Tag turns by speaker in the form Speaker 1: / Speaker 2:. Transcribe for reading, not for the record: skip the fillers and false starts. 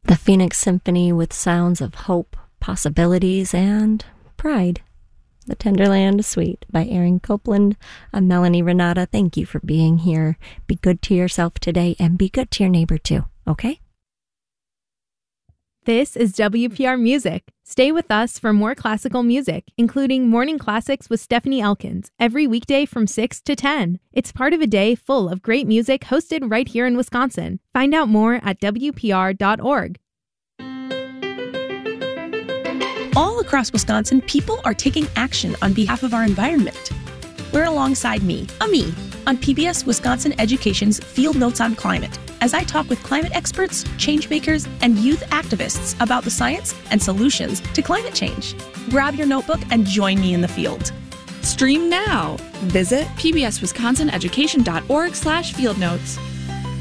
Speaker 1: The Phoenix Symphony with sounds of hope, possibilities, and pride. The Tenderland Suite by Aaron Copland. I'm Melanie Renata. Thank you for being here. Be good to yourself today and be good to your neighbor too, okay?
Speaker 2: This is WPR Music. Stay with us for more classical music, including Morning Classics with Stephanie Elkins, every weekday from 6 to 10. It's part of a day full of great music hosted right here in Wisconsin. Find out more at WPR.org.
Speaker 3: All across Wisconsin, people are taking action on behalf of our environment. Learn alongside me, Ami, on PBS Wisconsin Education's Field Notes on Climate, as I talk with climate experts, change makers, and youth activists about the science and solutions to climate change. Grab your notebook and join me in the field.
Speaker 4: Stream now. Visit pbswisconsineducation.org/fieldnotes.